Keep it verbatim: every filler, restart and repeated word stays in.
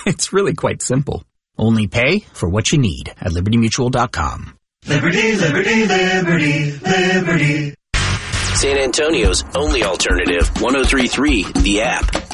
It's really quite simple. Only pay for what you need at liberty mutual dot com. Liberty, liberty, liberty, liberty. San Antonio's only alternative, one oh three point three, The App.